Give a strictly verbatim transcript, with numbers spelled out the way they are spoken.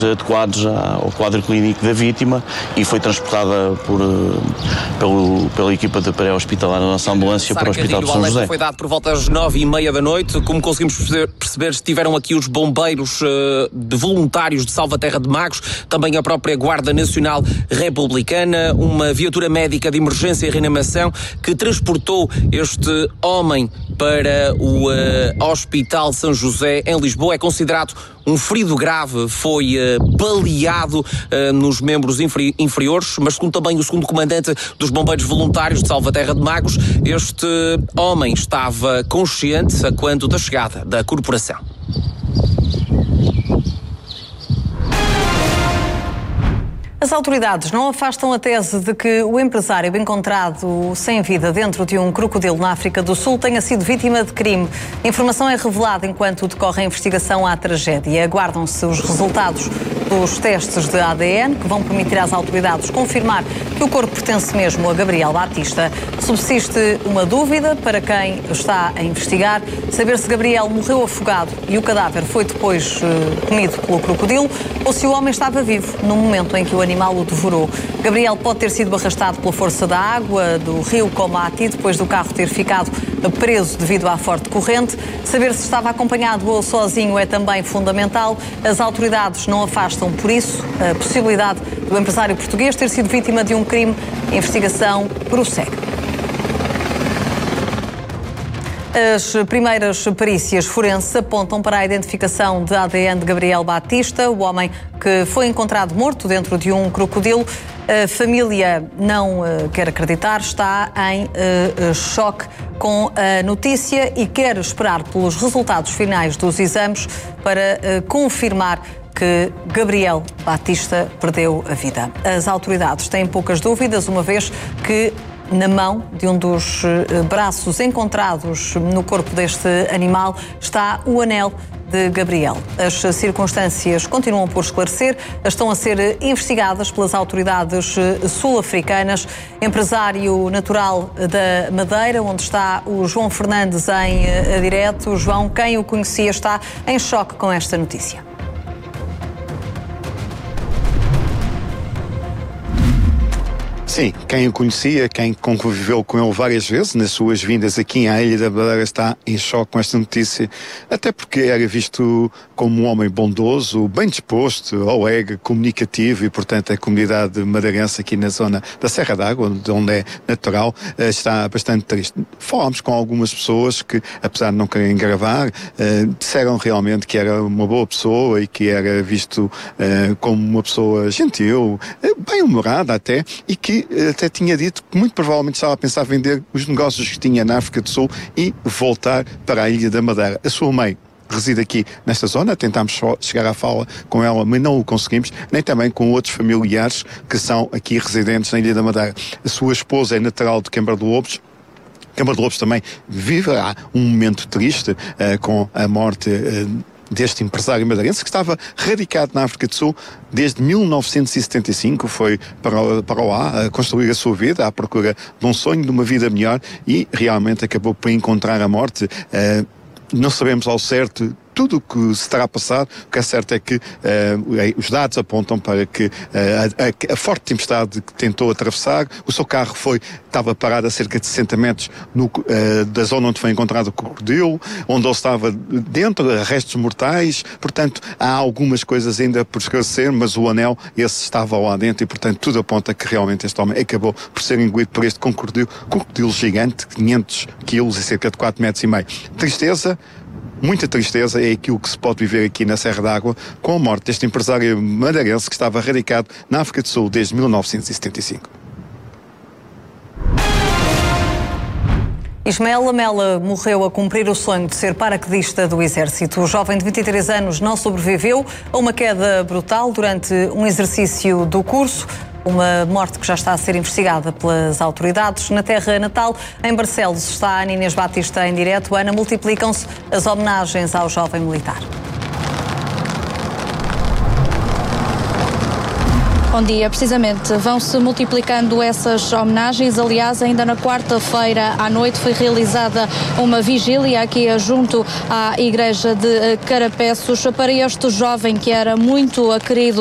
adequados ao quadro clínico da vítima e foi transportada por, pelo, pela equipa de pré-hospitalar na nossa ambulância para o Hospital de São José. Foi dado por volta das nove e meia da noite. Como conseguimos perceber, estiveram aqui os bombeiros uh, de voluntários de Salvaterra de Magos, também a própria Guarda Nacional Republicana, uma viatura médica de emergência e reanimação que transportou este homem para o uh, Hospital de São José em Lisboa. É considerado um ferido grave, foi uh, baleado uh, nos membros inferi- inferiores, mas segundo também o segundo comandante dos bombeiros voluntários de Salvaterra de Magos, este homem estava consciente a quando da chegada da corporação. As autoridades não afastam a tese de que o empresário encontrado sem vida dentro de um crocodilo na África do Sul tenha sido vítima de crime. A informação é revelada enquanto decorre a investigação à tragédia. Aguardam-se os resultados dos testes de A D N que vão permitir às autoridades confirmar que o corpo pertence mesmo a Gabriel Batista. Subsiste uma dúvida para quem está a investigar, saber se Gabriel morreu afogado e o cadáver foi depois uh, comido pelo crocodilo ou se o homem estava vivo no momento em que o animal o devorou. Gabriel pode ter sido arrastado pela força da água do rio Comati depois do carro ter ficado preso devido à forte corrente. Saber se estava acompanhado ou sozinho é também fundamental. As autoridades não afastam, por isso, a possibilidade do empresário português ter sido vítima de um crime. A investigação prossegue. As primeiras perícias forenses apontam para a identificação de A D N de Gabriel Batista, o homem que foi encontrado morto dentro de um crocodilo. A família não uh, quer acreditar, está em uh, choque com a notícia e quer esperar pelos resultados finais dos exames para uh, confirmar que Gabriel Batista perdeu a vida. As autoridades têm poucas dúvidas, uma vez que na mão de um dos braços encontrados no corpo deste animal está o anel de Gabriel. As circunstâncias continuam por esclarecer, estão a ser investigadas pelas autoridades sul-africanas. Empresário natural da Madeira, onde está o João Fernandes em direto. João, quem o conhecia, está em choque com esta notícia. Sim, quem o conhecia, quem conviveu com ele várias vezes nas suas vindas aqui à Ilha da Madeira está em choque com esta notícia, até porque era visto como um homem bondoso, bem disposto, alegre, comunicativo e, portanto, a comunidade madeirense aqui na zona da Serra d'Água, onde é natural, está bastante triste. Falámos com algumas pessoas que, apesar de não quererem gravar, disseram realmente que era uma boa pessoa e que era visto como uma pessoa gentil, bem-humorada até, e que até tinha dito que muito provavelmente estava a pensar vender os negócios que tinha na África do Sul e voltar para a Ilha da Madeira. A sua mãe reside aqui nesta zona, tentámos chegar à fala com ela, mas não o conseguimos, nem também com outros familiares que são aqui residentes na Ilha da Madeira. A sua esposa é natural de Câmara de Lobos. Câmara de Lobos também viverá um momento triste uh, com a morte uh, deste empresário madeirense que estava radicado na África do Sul desde mil novecentos e setenta e cinco, foi para, para lá a construir a sua vida à procura de um sonho, de uma vida melhor e realmente acabou por encontrar a morte. Uh, não sabemos ao certo tudo o que se terá passado. O que é certo é que uh, os dados apontam para que uh, a, a forte tempestade que tentou atravessar, o seu carro foi, estava parado a cerca de sessenta metros no, uh, da zona onde foi encontrado o crocodilo, onde ele estava dentro, restos mortais, portanto há algumas coisas ainda por esclarecer, mas o anel, esse estava lá dentro e portanto tudo aponta que realmente este homem acabou por ser engolido por este crocodilo, crocodilo gigante, quinhentos quilos e cerca de quatro metros e meio. Tristeza, muita tristeza é aquilo que se pode viver aqui na Serra d'Água com a morte deste empresário madeirense que estava radicado na África do Sul desde mil novecentos e setenta e cinco. Ismael Lamela morreu a cumprir o sonho de ser paraquedista do Exército. O jovem de vinte e três anos não sobreviveu a uma queda brutal durante um exercício do curso. Uma morte que já está a ser investigada pelas autoridades. Na terra natal, em Barcelos, está a Ana Inês Batista em direto. Ana, multiplicam-se as homenagens ao jovem militar. Bom dia. Precisamente, vão-se multiplicando essas homenagens. Aliás, ainda na quarta-feira à noite foi realizada uma vigília aqui junto à Igreja de Carapeços para este jovem que era muito querido